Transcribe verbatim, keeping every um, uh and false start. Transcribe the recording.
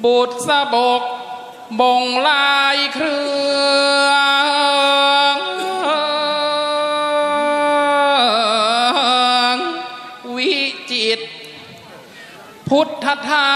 บุตรสะบกบงลายเครื่องวิจิตรพุทธทา